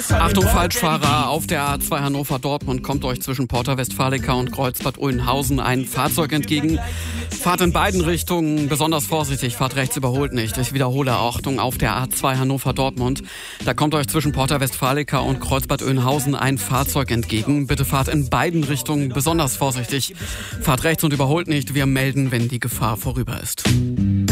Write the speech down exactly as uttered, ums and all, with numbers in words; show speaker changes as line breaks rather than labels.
Achtung, Falschfahrer, auf der A zwei Hannover-Dortmund kommt euch zwischen Porta Westfalica und Kreuzbad Oeynhausen ein Fahrzeug entgegen. Fahrt in beiden Richtungen besonders vorsichtig, fahrt rechts, überholt nicht. Ich wiederhole, Achtung, auf der A zwei Hannover-Dortmund. Da kommt euch zwischen Porta Westfalica und Kreuzbad Oeynhausen ein Fahrzeug entgegen. Bitte fahrt in beiden Richtungen besonders vorsichtig. Fahrt rechts und überholt nicht. Wir melden, wenn die Gefahr vorüber ist.